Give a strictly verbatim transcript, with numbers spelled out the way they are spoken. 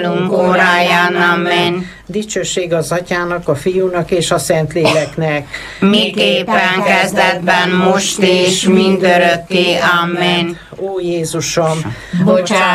óráján, amen. Dicsőség az Atyának, a Fiúnak és a Szentléleknek. Miképpen kezdetben, most és mindörökké, amen. Ó Jézusom, Bocsáss